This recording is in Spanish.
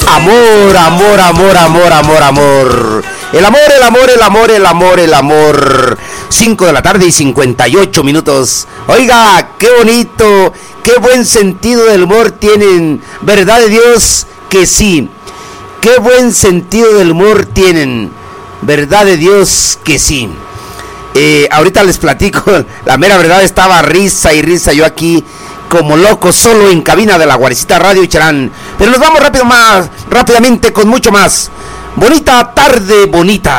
Amor, amor, amor, amor, amor, amor. El amor, el amor, el amor, el amor, el amor. 5 de la tarde y 58 minutos. Oiga, qué bonito, qué buen sentido del humor tienen. ¿Verdad de Dios que sí? Qué buen sentido del humor tienen. ¿Verdad de Dios que sí? Ahorita les platico. La mera verdad, estaba risa y risa yo aquí como loco, solo en cabina de la Guarecita Radio Icharán. Pero nos vamos rápidamente con mucho más. Bonita tarde, bonita.